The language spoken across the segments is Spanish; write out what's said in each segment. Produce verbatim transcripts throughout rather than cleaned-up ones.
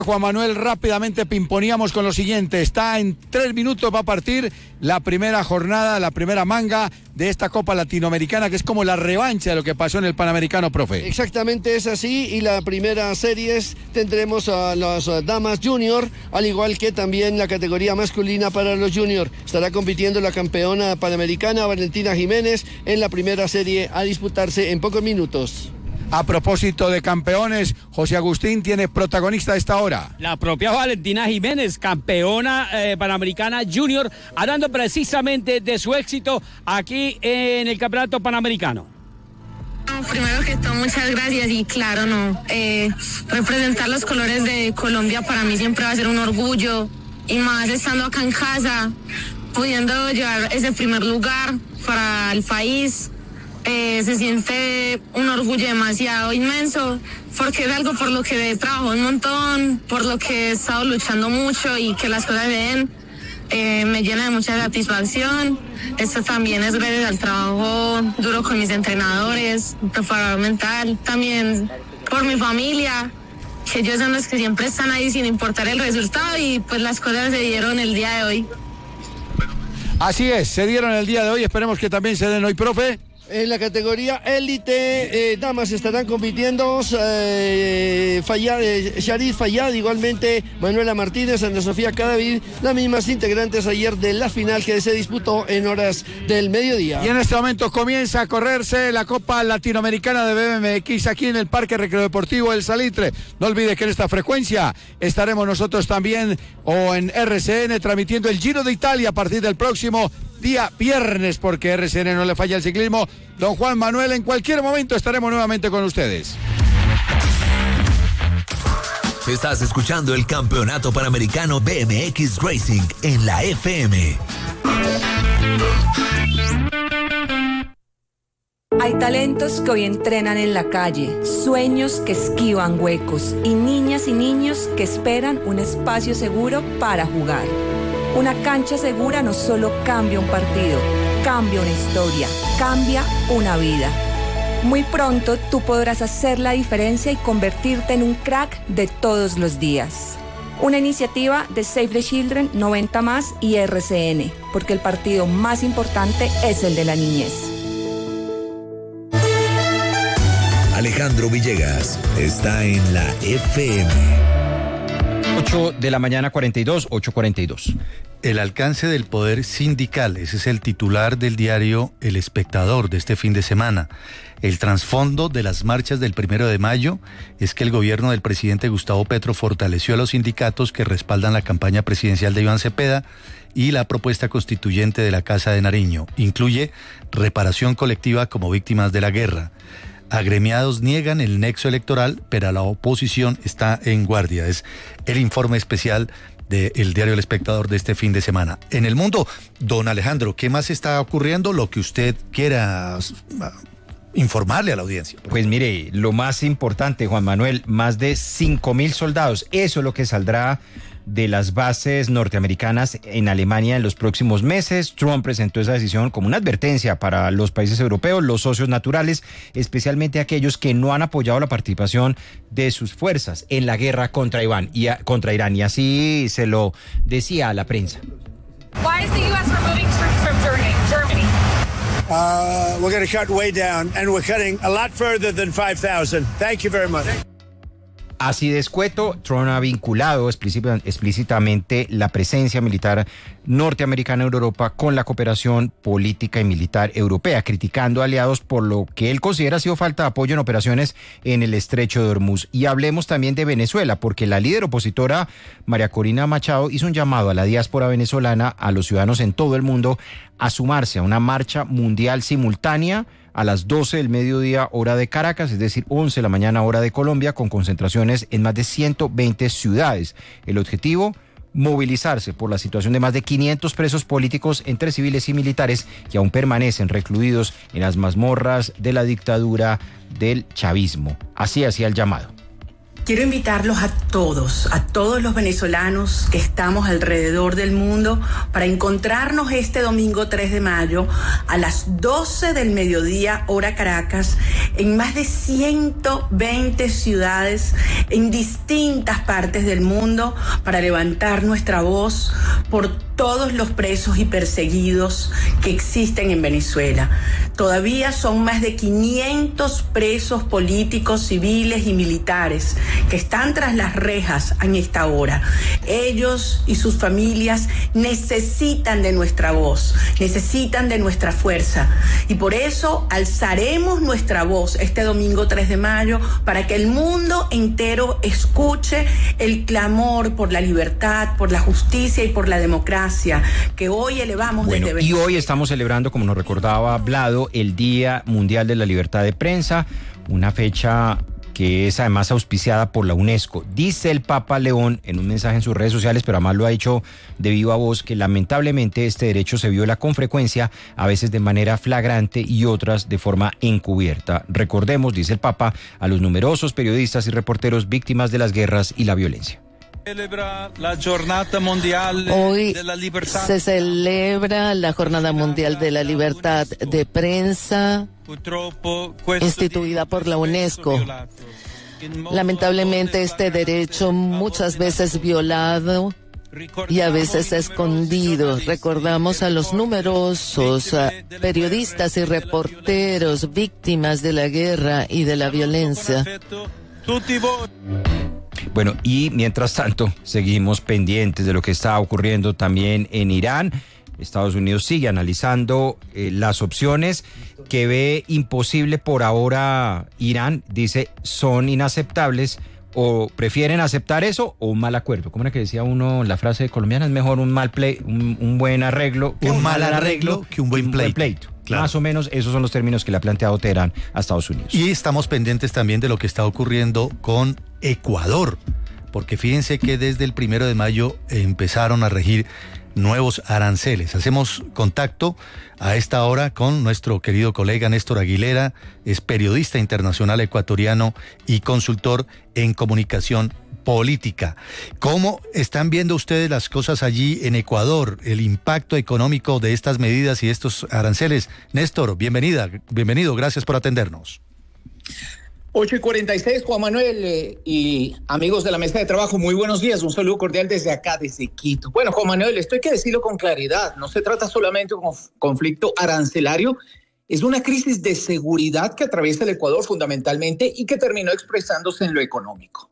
Juan Manuel, rápidamente pimponíamos con lo siguiente. Está en tres minutos, va a partir la primera jornada, la primera manga de esta Copa Latinoamericana, que es como la revancha de lo que pasó en el Panamericano, profe. Exactamente, es así, y la primera series tendremos a las damas junior, al igual que también la categoría masculina para los junior. Estará compitiendo la campeona panamericana Valentina Jiménez en la primera serie a disputarse en pocos minutos. A propósito de campeones, José Agustín tiene protagonista a esta hora. La propia Valentina Jiménez, campeona eh, panamericana junior, hablando precisamente de su éxito aquí en el Campeonato Panamericano. Primero que todo, muchas gracias, y claro, no, eh, representar los colores de Colombia para mí siempre va a ser un orgullo, y más estando acá en casa, pudiendo llevar ese primer lugar para el país. Eh, se siente un orgullo demasiado inmenso, porque es algo por lo que trabajo un montón, por lo que he estado luchando mucho, y que las cosas se den, eh, me llena de mucha satisfacción. Esto también es gracias al trabajo duro con mis entrenadores, preparador mental, también por mi familia, que ellos son los que siempre están ahí sin importar el resultado, y pues las cosas se dieron el día de hoy. Así es, se dieron el día de hoy, esperemos que también se den hoy, profe. En la categoría élite, eh, damas estarán compitiendo eh, Fayad, eh, Sharif Fayad, igualmente Manuela Martínez, Ana Sofía Cadavid, las mismas integrantes ayer de la final que se disputó en horas del mediodía. Y en este momento comienza a correrse la Copa Latinoamericana de B M X aquí en el Parque Recreo Deportivo El Salitre. No olvide que en esta frecuencia estaremos nosotros también, o en R C N, transmitiendo el Giro de Italia a partir del próximo día viernes, porque R C N no le falla el ciclismo. Don Juan Manuel, en cualquier momento estaremos nuevamente con ustedes. Estás escuchando el Campeonato Panamericano B M X Racing en la F M. Hay talentos que hoy entrenan en la calle, sueños que esquivan huecos, y niñas y niños que esperan un espacio seguro para jugar. Una cancha segura no solo cambia un partido, cambia una historia, cambia una vida. Muy pronto tú podrás hacer la diferencia y convertirte en un crack de todos los días. Una iniciativa de Save the Children, noventa más y R C N, porque el partido más importante es el de la niñez. Alejandro Villegas está en la F M. ocho de la mañana, cuarenta y dos, ocho cuarenta y dos. El alcance del poder sindical, ese es el titular del diario El Espectador de este fin de semana. El trasfondo de las marchas del primero de mayo es que el gobierno del presidente Gustavo Petro fortaleció a los sindicatos que respaldan la campaña presidencial de Iván Cepeda y la propuesta constituyente de la Casa de Nariño. Incluye reparación colectiva como víctimas de la guerra. Agremiados niegan el nexo electoral, pero la oposición está en guardia. Es el informe especial del diario El Espectador de este fin de semana. En el mundo, don Alejandro, ¿qué más está ocurriendo? Lo que usted quiera informarle a la audiencia. Pues mire, lo más importante, Juan Manuel, más de cinco mil soldados. Eso es lo que saldrá de las bases norteamericanas en Alemania en los próximos meses. Trump presentó esa decisión como una advertencia para los países europeos, los socios naturales, especialmente aquellos que no han apoyado la participación de sus fuerzas en la guerra contra Irán, y a, contra Irán, y así se lo decía a la prensa. Why is the U S removing troops from Germany? Uh, we're going to cut way down, and we're cutting a lot further than five thousand. Thank you very much. Así de escueto, Trump ha vinculado explícitamente la presencia militar norteamericana en Europa con la cooperación política y militar europea, criticando aliados por lo que él considera ha sido falta de apoyo en operaciones en el estrecho de Hormuz. Y hablemos también de Venezuela, porque la líder opositora María Corina Machado hizo un llamado a la diáspora venezolana, a los ciudadanos en todo el mundo, a sumarse a una marcha mundial simultánea a las doce del mediodía, hora de Caracas, es decir, once de la mañana, hora de Colombia, con concentraciones en más de ciento veinte ciudades. El objetivo, movilizarse por la situación de más de quinientos presos políticos entre civiles y militares que aún permanecen recluidos en las mazmorras de la dictadura del chavismo. Así hacía el llamado. Quiero invitarlos a todos, a todos los venezolanos que estamos alrededor del mundo para encontrarnos este domingo tres de mayo a las doce del mediodía, hora Caracas, en más de ciento veinte ciudades en distintas partes del mundo para levantar nuestra voz por todos los presos y perseguidos que existen en Venezuela. Todavía son más de quinientos presos políticos, civiles y militares que están tras las rejas en esta hora. Ellos y sus familias necesitan de nuestra voz, necesitan de nuestra fuerza. Y por eso alzaremos nuestra voz este domingo tres de mayo para que el mundo entero escuche el clamor por la libertad, por la justicia y por la democracia que hoy elevamos bueno, desde Venezuela. Y hoy estamos celebrando, como nos recordaba Vlado, el Día Mundial de la Libertad de Prensa, una fecha que es además auspiciada por la UNESCO. Dice el Papa León en un mensaje en sus redes sociales, pero además lo ha dicho de viva voz, que lamentablemente este derecho se viola con frecuencia, a veces de manera flagrante y otras de forma encubierta. Recordemos, dice el Papa, a los numerosos periodistas y reporteros víctimas de las guerras y la violencia. Hoy se celebra la Jornada Mundial de la Libertad de Prensa, instituida por la UNESCO. Lamentablemente este derecho muchas veces violado y a veces escondido. Recordamos a los numerosos uh, periodistas y reporteros víctimas de la guerra y de la violencia. Bueno, y mientras tanto, seguimos pendientes de lo que está ocurriendo también en Irán. Estados Unidos sigue analizando eh, las opciones que ve imposible por ahora Irán. Dice, son inaceptables, o prefieren aceptar eso o un mal acuerdo. ¿Cómo era que decía uno la frase colombiana? Es mejor un mal play, un, un buen arreglo que un, un mal mal arreglo, arreglo que un buen un pleito. Buen pleito. Claro. Más o menos esos son los términos que le ha planteado Teherán a Estados Unidos. Y estamos pendientes también de lo que está ocurriendo con Ecuador, porque fíjense que desde el primero de mayo empezaron a regir nuevos aranceles. Hacemos contacto a esta hora con nuestro querido colega Néstor Aguilera, es periodista internacional ecuatoriano y consultor en comunicación política. ¿Cómo están viendo ustedes las cosas allí en Ecuador, el impacto económico de estas medidas y estos aranceles? Néstor, bienvenida, bienvenido, gracias por atendernos. ocho y cuarenta y seis, Juan Manuel eh, y amigos de la mesa de trabajo, muy buenos días, un saludo cordial desde acá, desde Quito. Bueno, Juan Manuel, esto hay que decirlo con claridad, no se trata solamente de un conflicto arancelario, es una crisis de seguridad que atraviesa el Ecuador fundamentalmente y que terminó expresándose en lo económico.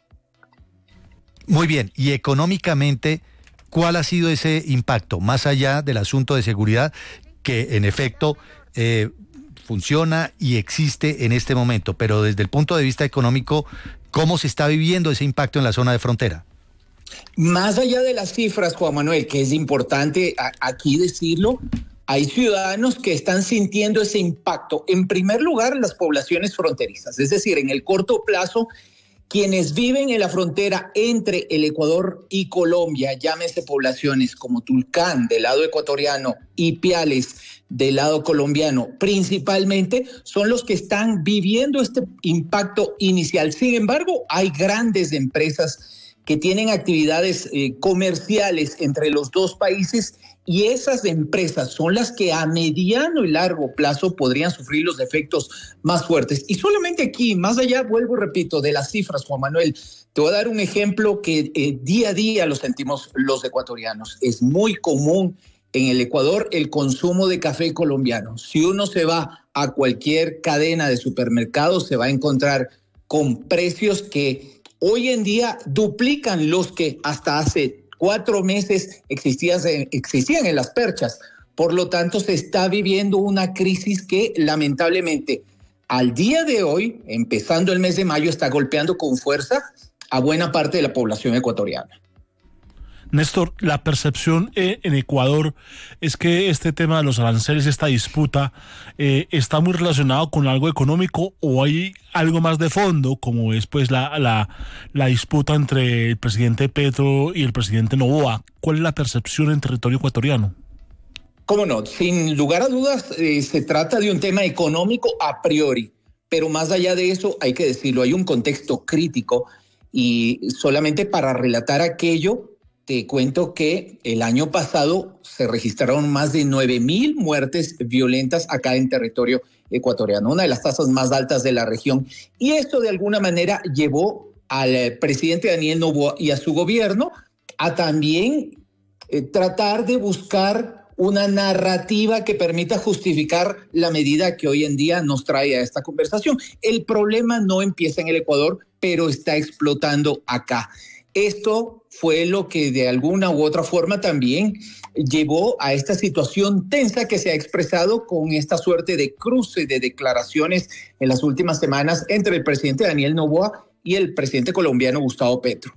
Muy bien, y económicamente, ¿cuál ha sido ese impacto? Más allá del asunto de seguridad, que en efecto eh, funciona y existe en este momento, pero desde el punto de vista económico, ¿cómo se está viviendo ese impacto en la zona de frontera? Más allá de las cifras, Juan Manuel, que es importante a, aquí decirlo, hay ciudadanos que están sintiendo ese impacto. En primer lugar, las poblaciones fronterizas, es decir, en el corto plazo, quienes viven en la frontera entre el Ecuador y Colombia, llámese poblaciones como Tulcán del lado ecuatoriano y Piales del lado colombiano, principalmente son los que están viviendo este impacto inicial. Sin embargo, hay grandes empresas que tienen actividades eh, comerciales entre los dos países y esas empresas son las que a mediano y largo plazo podrían sufrir los efectos más fuertes. Y solamente aquí, más allá, vuelvo y repito, de las cifras, Juan Manuel, te voy a dar un ejemplo que eh, día a día lo sentimos los ecuatorianos. Es muy común en el Ecuador el consumo de café colombiano. Si uno se va a cualquier cadena de supermercados, se va a encontrar con precios que hoy en día duplican los que hasta hace cuatro meses existían, existían en las perchas. Por lo tanto, se está viviendo una crisis que lamentablemente al día de hoy, empezando el mes de mayo, está golpeando con fuerza a buena parte de la población ecuatoriana. Néstor, la percepción eh, en Ecuador es que este tema de los aranceles, esta disputa, eh, está muy relacionado con algo económico o hay algo más de fondo, como es pues la, la, la disputa entre el presidente Petro y el presidente Noboa. ¿Cuál es la percepción en territorio ecuatoriano? Cómo no, sin lugar a dudas eh, se trata de un tema económico a priori, pero más allá de eso hay que decirlo, hay un contexto crítico Y solamente para relatar aquello, te cuento que el año pasado se registraron más de nueve mil muertes violentas acá en territorio ecuatoriano, una de las tasas más altas de la región. Y esto de alguna manera llevó al presidente Daniel Noboa y a su gobierno a también eh, tratar de buscar una narrativa que permita justificar la medida que hoy en día nos trae a esta conversación. El problema no empieza en el Ecuador, pero está explotando acá. Esto fue lo que de alguna u otra forma también llevó a esta situación tensa que se ha expresado con esta suerte de cruce de declaraciones en las últimas semanas entre el presidente Daniel Noboa y el presidente colombiano Gustavo Petro.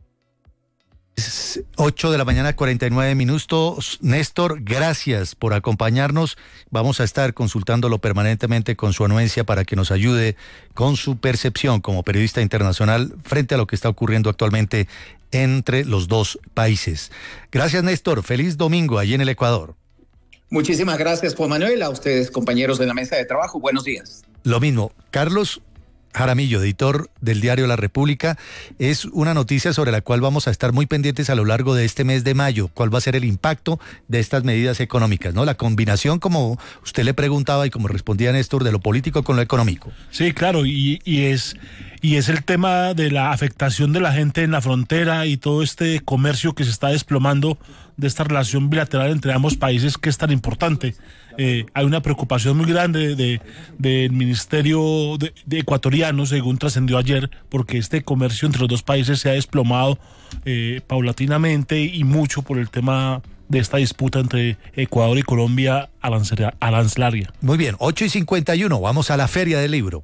ocho de la mañana, cuarenta y nueve minutos. Néstor, gracias por acompañarnos. Vamos a estar consultándolo permanentemente con su anuencia para que nos ayude con su percepción como periodista internacional frente a lo que está ocurriendo actualmente entre los dos países. Gracias, Néstor. Feliz domingo allí en el Ecuador. Muchísimas gracias, Juan Manuel. A ustedes, compañeros de la mesa de trabajo. Buenos días. Lo mismo. Carlos Jaramillo, editor del diario La República, es una noticia sobre la cual vamos a estar muy pendientes a lo largo de este mes de mayo. ¿Cuál va a ser el impacto de estas medidas económicas, ¿no? La combinación, como usted le preguntaba y como respondía Néstor, de lo político con lo económico. Sí, claro, y, y es y es el tema de la afectación de la gente en la frontera y todo este comercio que se está desplomando de esta relación bilateral entre ambos países que es tan importante. Eh, hay una preocupación muy grande de, del Ministerio de, de ecuatoriano, según trascendió ayer, porque este comercio entre los dos países se ha desplomado eh, paulatinamente y mucho por el tema de esta disputa entre Ecuador y Colombia arancelaria. Muy bien, ocho y cincuenta y uno, vamos a la Feria del Libro.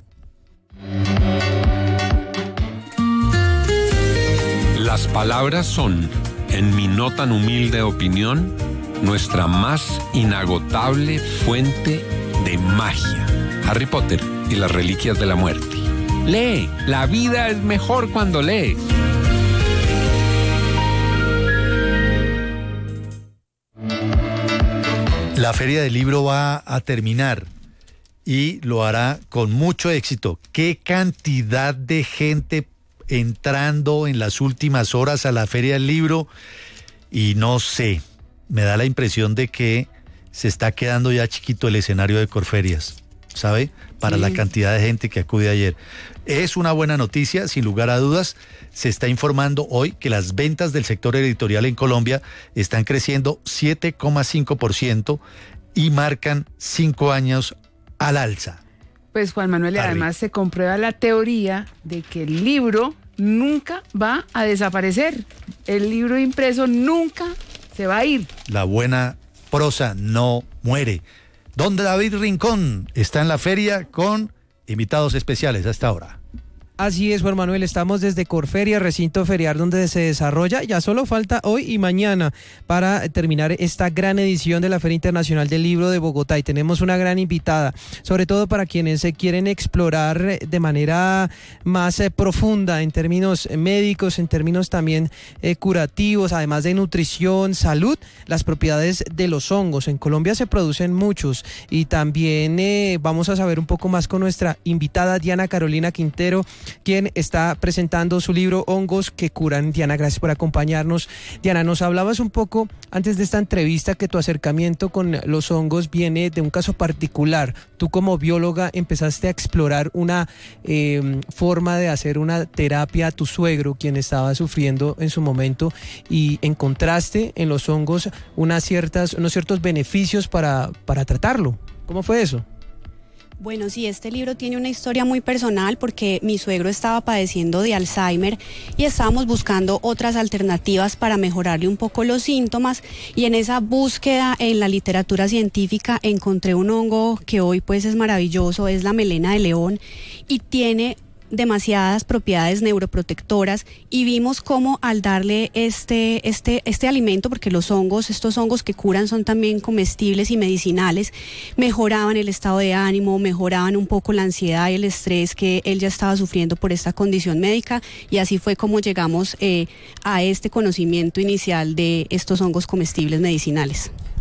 Las palabras son, en mi no tan humilde opinión, nuestra más inagotable fuente de magia. Harry Potter y las Reliquias de la Muerte. Lee, la vida es mejor cuando lees. La Feria del Libro va a terminar y lo hará con mucho éxito. ¿Qué cantidad de gente entrando en las últimas horas a la Feria del Libro? Y no sé, me da la impresión de que se está quedando ya chiquito el escenario de Corferias, ¿sabe? Para sí. La cantidad de gente que acude ayer. Es una buena noticia, sin lugar a dudas. Se está informando hoy que las ventas del sector editorial en Colombia están creciendo siete coma cinco por ciento y marcan cinco años al alza. Pues Juan Manuel, Arri. Además se comprueba la teoría de que el libro nunca va a desaparecer. El libro impreso nunca se va a ir. La buena prosa no muere. Don David Rincón está en la feria con invitados especiales hasta ahora. Así es, Juan Manuel, estamos desde Corferia, recinto ferial donde se desarrolla, ya solo falta hoy y mañana para terminar esta gran edición de la Feria Internacional del Libro de Bogotá, y tenemos una gran invitada, sobre todo para quienes se quieren explorar de manera más eh, profunda en términos médicos, en términos también eh, curativos, además de nutrición, salud, las propiedades de los hongos. En Colombia se producen muchos y también eh, vamos a saber un poco más con nuestra invitada Diana Carolina Quintero, quien está presentando su libro Hongos que curan. Diana, gracias por acompañarnos. Diana, nos hablabas un poco antes de esta entrevista que tu acercamiento con los hongos viene de un caso particular. Tú como bióloga empezaste a explorar una eh, forma de hacer una terapia a tu suegro, quien estaba sufriendo en su momento, y encontraste en los hongos unas ciertas, unos ciertos beneficios para, para tratarlo. ¿Cómo fue eso? Bueno, sí, este libro tiene una historia muy personal porque mi suegro estaba padeciendo de Alzheimer y estábamos buscando otras alternativas para mejorarle un poco los síntomas, y en esa búsqueda en la literatura científica encontré un hongo que hoy pues es maravilloso, es la melena de león, y tiene demasiadas propiedades neuroprotectoras, y vimos cómo al darle este, este, este alimento, porque los hongos, estos hongos que curan son también comestibles y medicinales, mejoraban el estado de ánimo, mejoraban un poco la ansiedad y el estrés que él ya estaba sufriendo por esta condición médica, y así fue como llegamos eh, a este conocimiento inicial de estos hongos comestibles medicinales.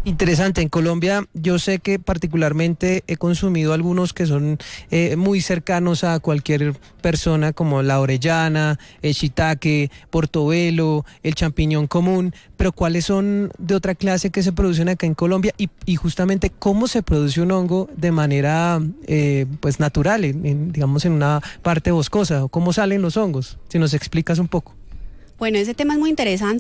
Interesante, en Colombia yo sé que particularmente he consumido algunos que son eh, muy cercanos a cualquier persona, como la orellana, el shiitake, portobelo, el champiñón común, pero ¿cuáles son de otra clase que se producen acá en Colombia? Y, y justamente cómo se produce un hongo de manera eh, pues natural, en, en, digamos en una parte boscosa, o cómo salen los hongos, si nos explicas un poco. Bueno, ese tema es muy interesante